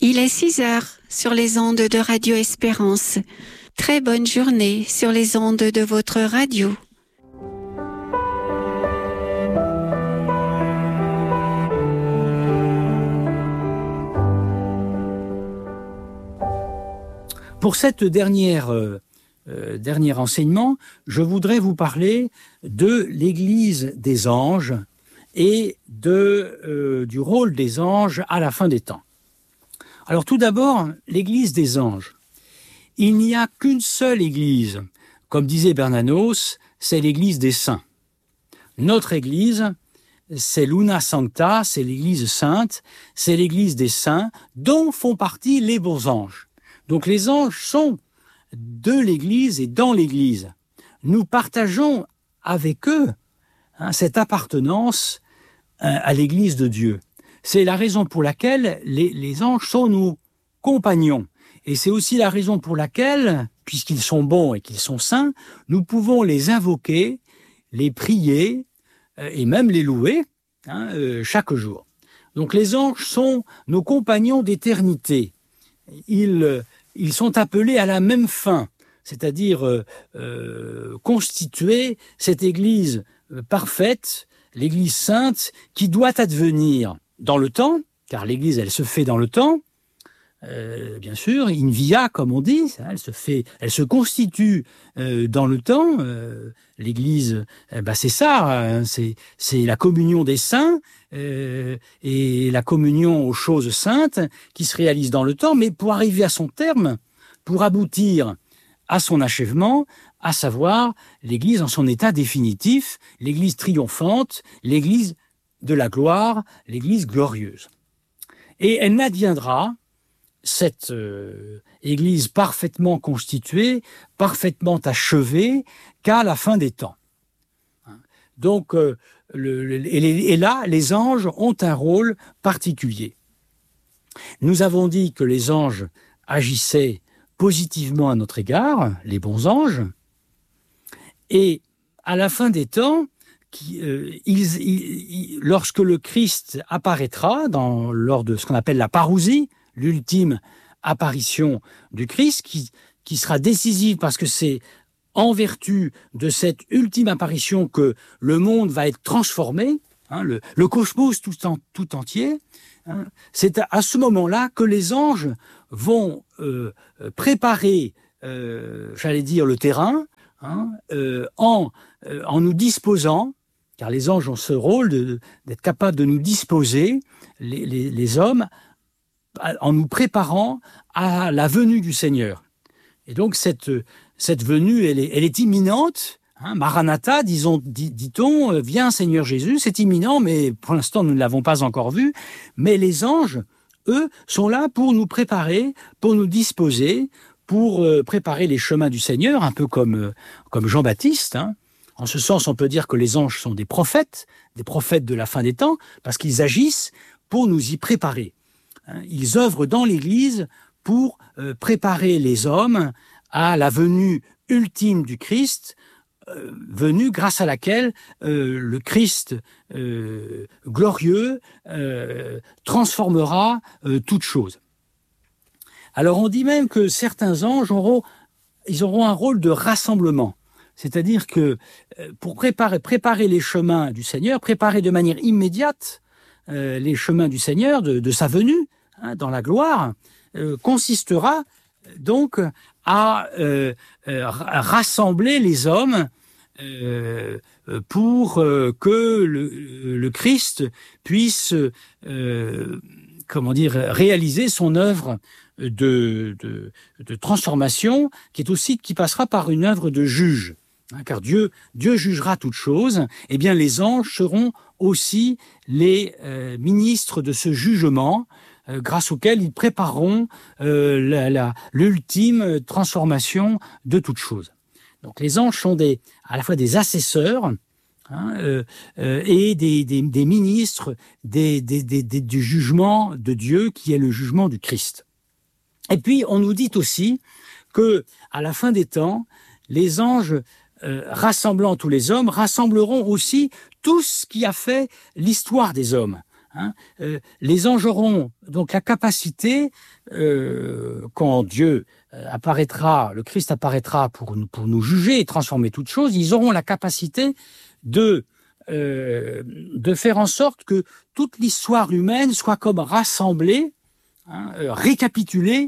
Il est 6 heures sur les ondes de Radio Espérance. Très bonne journée sur les ondes de votre radio. Pour cette dernier enseignement, je voudrais vous parler de l'Église des anges et du rôle des anges à la fin des temps. Alors tout d'abord, l'Église des anges. Il n'y a qu'une seule Église. Comme disait Bernanos, c'est l'Église des saints. Notre Église, c'est l'Una Sancta, c'est l'Église sainte, c'est l'Église des saints, dont font partie les bons anges. Donc les anges sont de l'Église et dans l'Église. Nous partageons avec eux cette appartenance à l'Église de Dieu. C'est la raison pour laquelle les anges sont nos compagnons. Et c'est aussi la raison pour laquelle, puisqu'ils sont bons et qu'ils sont saints, nous pouvons les invoquer, les prier et même les louer chaque jour. Donc les anges sont nos compagnons d'éternité. Ils sont appelés à la même fin, c'est-à-dire constituer cette Église parfaite, l'Église sainte, qui doit advenir dans le temps, car l'Église, elle se fait dans le temps, bien sûr, in via, comme on dit, elle se constitue dans le temps. L'Église, c'est ça, c'est la communion des saints et la communion aux choses saintes qui se réalise dans le temps, mais pour arriver à son terme, pour aboutir à son achèvement, à savoir l'Église en son état définitif, l'Église triomphante, l'Église de la gloire, l'Église glorieuse. Et elle n'adviendra, cette Église parfaitement constituée, parfaitement achevée, qu'à la fin des temps. Donc, et là, les anges ont un rôle particulier. Nous avons dit que les anges agissaient positivement à notre égard, les bons anges, et à la fin des temps, lorsque le Christ apparaîtra lors de ce qu'on appelle la parousie, l'ultime apparition du Christ, qui sera décisive parce que c'est en vertu de cette ultime apparition que le monde va être transformé, le cosmos tout entier. C'est à ce moment-là que les anges vont préparer, le terrain, en nous disposant, car les anges ont ce rôle d'être capables de nous disposer, les hommes, en nous préparant à la venue du Seigneur. Et donc cette venue, elle est imminente. Maranatha, dit-on, viens Seigneur Jésus, c'est imminent, mais pour l'instant nous ne l'avons pas encore vu. Mais les anges, eux, sont là pour nous préparer, pour nous disposer, pour préparer les chemins du Seigneur, un peu comme Jean-Baptiste. En ce sens, on peut dire que les anges sont des prophètes de la fin des temps, parce qu'ils agissent pour nous y préparer. Ils œuvrent dans l'Église pour préparer les hommes à la venue ultime du Christ, venue grâce à laquelle le Christ glorieux transformera toute chose. Alors on dit même que certains anges auront un rôle de rassemblement. C'est-à-dire que pour préparer les chemins du Seigneur, préparer de manière immédiate les chemins du Seigneur, de sa venue dans la gloire, consistera donc à rassembler les hommes pour que le Christ puisse réaliser son œuvre de transformation, qui passera par une œuvre de juge. Car Dieu jugera toutes choses, et bien les anges seront aussi les ministres de ce jugement, grâce auquel ils prépareront l'ultime transformation de toutes choses. Donc les anges sont à la fois des assesseurs et des ministres du jugement de Dieu, qui est le jugement du Christ. Et puis on nous dit aussi que à la fin des temps, les anges rassemblant tous les hommes, rassembleront aussi tout ce qui a fait l'histoire des hommes. hein. Les anges auront donc la capacité, quand Dieu apparaîtra, le Christ apparaîtra pour nous juger et transformer toutes choses, ils auront la capacité de faire en sorte que toute l'histoire humaine soit comme rassemblée, hein, récapitulée,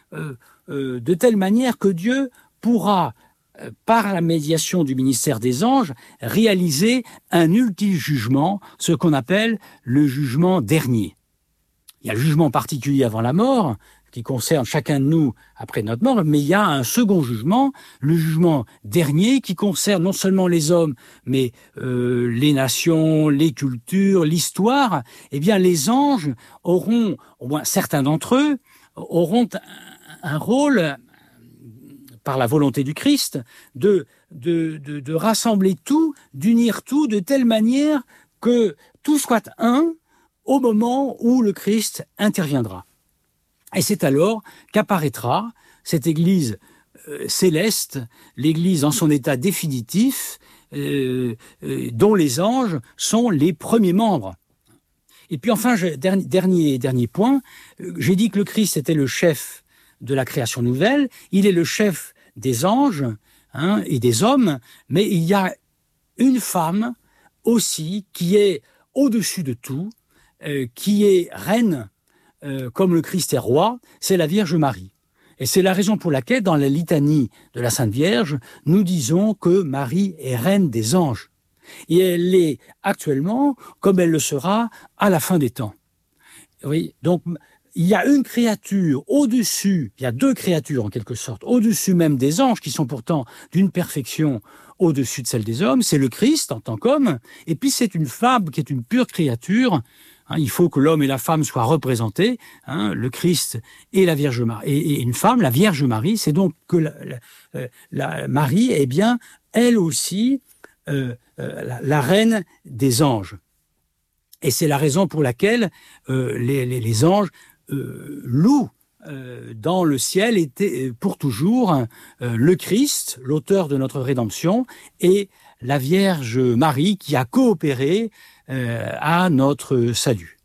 de telle manière que Dieu pourra, par la médiation du ministère des anges, réaliser un ultime jugement, ce qu'on appelle le jugement dernier. Il y a le jugement particulier avant la mort, qui concerne chacun de nous après notre mort, mais il y a un second jugement, le jugement dernier, qui concerne non seulement les hommes, mais les nations, les cultures, l'histoire. Eh bien, les anges auront, au moins certains d'entre eux, auront un rôle, par la volonté du Christ, de rassembler tout, d'unir tout, de telle manière que tout soit un au moment où le Christ interviendra. Et c'est alors qu'apparaîtra cette Église céleste, l'Église en son état définitif, dont les anges sont les premiers membres. Et puis enfin, dernier point, j'ai dit que le Christ était le chef de la création nouvelle, il est le chef des anges, hein, et des hommes, mais il y a une femme aussi qui est au-dessus de tout, qui est reine, comme le Christ est roi, c'est la Vierge Marie. Et c'est la raison pour laquelle, dans la litanie de la Sainte Vierge, nous disons que Marie est reine des anges. Et elle l'est actuellement, comme elle le sera à la fin des temps. Oui, donc il y a une créature au-dessus, il y a deux créatures en quelque sorte, au-dessus même des anges, qui sont pourtant d'une perfection au-dessus de celle des hommes, c'est le Christ en tant qu'homme, et puis c'est une femme qui est une pure créature. Il faut que l'homme et la femme soient représentés, hein, le Christ et la Vierge Marie. Et une femme, la Vierge Marie, c'est donc que la Marie est bien, elle aussi, la reine des anges. Et c'est la raison pour laquelle les anges louent dans le ciel pour toujours le Christ, l'auteur de notre rédemption, et la Vierge Marie qui a coopéré à notre salut.